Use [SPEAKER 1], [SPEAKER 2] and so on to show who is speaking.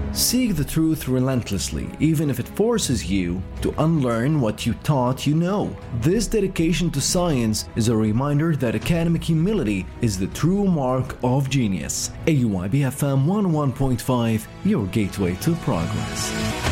[SPEAKER 1] Seek the truth relentlessly, even if it forces you to unlearn what you thought you know. This dedication to science is a reminder that academic humility is the true mark of genius. AUIB FM 101.5, your gateway to progress.